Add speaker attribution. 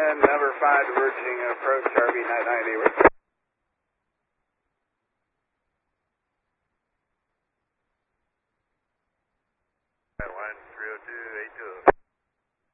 Speaker 1: wind number 5 diverging approach RV 990.
Speaker 2: Line 302.